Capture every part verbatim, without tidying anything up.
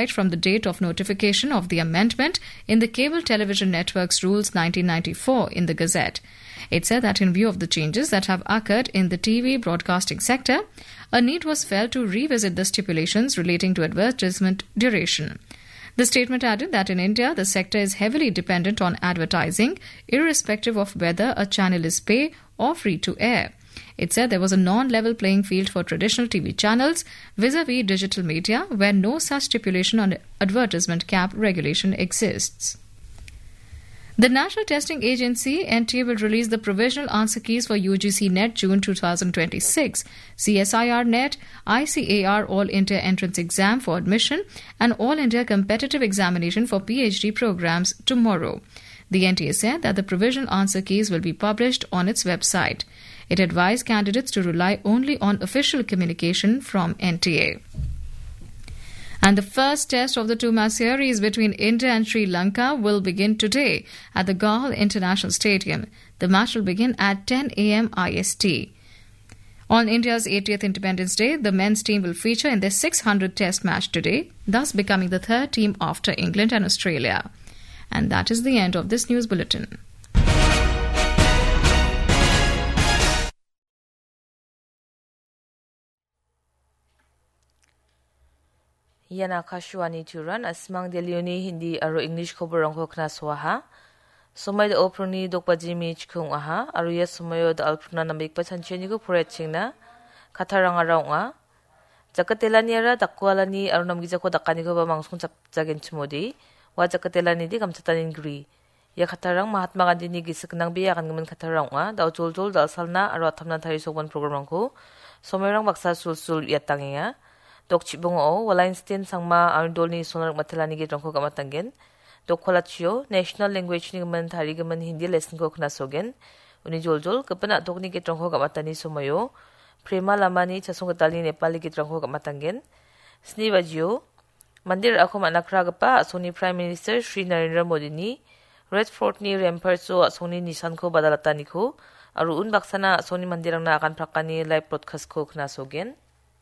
from the date of notification of the amendment in the Cable Television Networks Rules nineteen ninety-four in the Gazette. It said that in view of the changes that have occurred in the T V broadcasting sector, a need was felt to revisit the stipulations relating to advertisement duration. The statement added that in India, the sector is heavily dependent on advertising, irrespective of whether a channel is pay or free to air. It said there was a non-level playing field for traditional T V channels vis-a-vis digital media, where no such stipulation on advertisement cap regulation exists. The National Testing Agency, N T A, will release the provisional answer keys for U G C Net June twenty twenty-six, C S I R Net, I C A R All India Entrance Exam for admission, and All India Competitive Examination for PhD programs tomorrow. The N T A said that the provisional answer keys will be published on its website. It advised candidates to rely only on official communication from N T A. And the first test of the two-match series between India and Sri Lanka will begin today at the Galle International Stadium. The match will begin at ten a.m. I S T. On India's eightieth Independence Day, the men's team will feature in their six hundredth test match today, thus becoming the third team after England and Australia. And that is the end of this news bulletin. Yan Akashwani Turan asmang delioni Hindi aro English ko borong ko knaswaha. Sumay da oproni dokpajimi chkung aha aro yes sumayo da alpruna nambik pachancheni ko pureching na katarang araw nga. Jakatelani ara dakwalani aro namgija ko dakani ko ba mangsung chapjagen chumodi wa jakatelani di kamchatanin gri. Ya katarang Mahatma Gandhi ni gisak nang biyakan ngaman katarang nga da ujol-jol da salna aro atamna tari sokban program ko somayrang baksa sul-sul yatangi nga. Dok chibongo Walainstein sangma arndolni sonar matelani ge rongko gamatangen dok kwalachio national language ni gaman thari gaman Hindi lesson ko knasogen uni joljol kapana dokni ge rongko gamatani somayo prema lamani chasong gatali Nepali ge rongko gamatangen sni bajio mandir akhom anakra gapa asoni prime minister Shri Narendra Modi ni Red Fort ni rampart so asoni nisan ko badalatani ko aru un baksana asoni mandirang na akan prakani live broadcast ko knasogen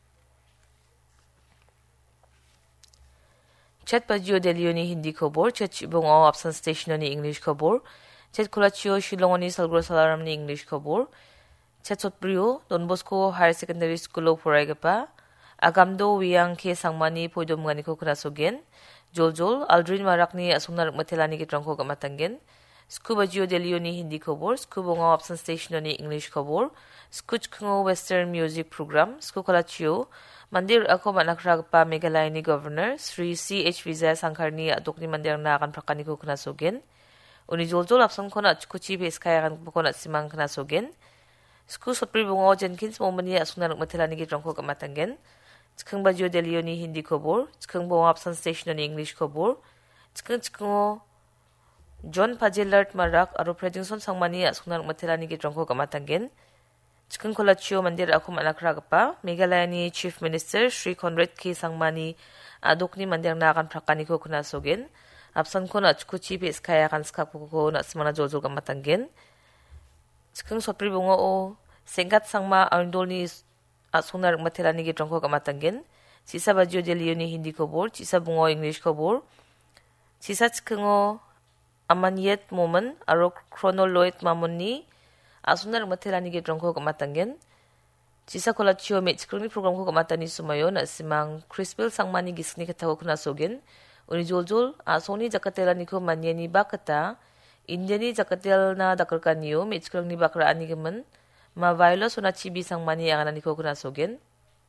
Chat Pajio Delioni Hindi Kobor, Chat Chibongo Absent Station ni English Kobor, Chat Kulachio Shilongoni Salgro Salaram ni English Kobor, Chat Sotbrio, Don Bosco Higher Secondary School of Poragapa, Agamdo Wiang Ke Sangmani Poidom Ganiko Krasogen, Joljol, Aldrin Marakni Asunar Matelani Kitranko Gamatangen, Scubajio Delioni Hindi Kobor, Scubongo Absent Station ni English Kobor, Skuchkungo Western Music Program, Skukulachio, Mandir ako manakragpa Meghalaya ni Governor Sri C H Vijay Sangkarni adok ni mandir na akan prakani ko knasogin. Uni joljol apsang ko na chukuchi beskaya akan ko na simang knasogin. Sku sotpri bungo Jenkins momani asuna nagmatela ni gitrong ko kamatangen. Chikang Bajio Delio ni Hindi Kobor, Chikang bungo absent station ni English Kobor, Chikang chikango John Pajillart Marak aro Predingson Sangmani asuna nagmatela ni gitrong ko kamatangen. Chikang Kolachio mandir ako manakragpa, Meghalaya ni Chief Minister Sri Conrad K. Sangmani adok ni mandir na akan prakani ko kunasogin. Apsan ko na chukuchi beskaya akan skakpo ko na simana joljol kamatangin. Chikang sotpri bungo o Sengkat Sangma arndol ni asunar matela ni gitrong ko kamatangin. Sisa Bajio Delio ni Hindi Kobor, Sisa bungo English Kobor. Sisa chikang o Amanyet Momen aro Chronoloid Mamon ni Asunar matela ni gitrong ko kamatangen. Sisa kolachio me chikroni program ko kamatani sumayo na simang Crispil Sangmani gisni katawo kunasogin. Uni joljol asoni jakatela ni ko manyeni bakata Indiani jakatel na dakarkan niyo me chikrong ni bakra ani gaman ma vailo sona chibi Sangmani yang ni ko kunasogin.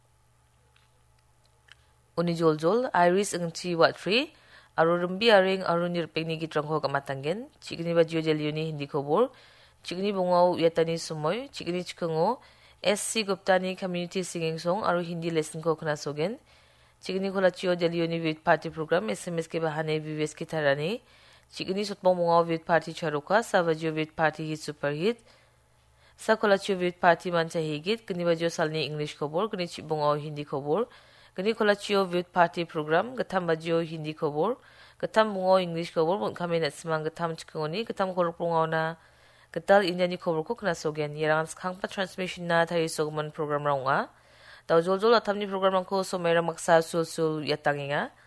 Uni joljol Iris ngchi watri aro rumbi aring aro nirpeng ni gitrong ko kamatangen. Chikini Bajio Delio ni Hindi Kobor. Chikini bungo yatani sumoy, chikini chikango, S C Guptani Community Singing Song aro Hindi lesson ko knasogen. Chikini kolachio Delio ni Youth Party Program, S M S ke bahane V V S ki tarani. Chikini sutmo bungo Youth Party charuka, sa Bajio Youth Party hit super hit. Sa kolachio Youth Party mancha higit, kini Bajio salni English kobor, kini chibungo Hindi kobor. Kini kolachio Youth Party Program, gatam Bajio Hindi kobor, gatam bungo English kobor, mun kami natsimang gatam chikangoni, gatam kolok bungo na Ketal Indiani Kobor ko knasogen yarang skangpa transmission na tayo sogman program raw nga. Daw joljol atamni program ko so mayroong maksa sul-sul yatangi nga.